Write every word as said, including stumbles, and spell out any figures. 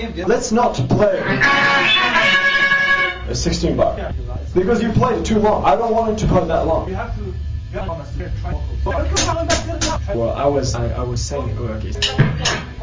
Let's not play a sixteen bar. Because you played it too long. I don't want it to play that long. You have to get on a straight track. Well, I was I, I was saying, oh, okay.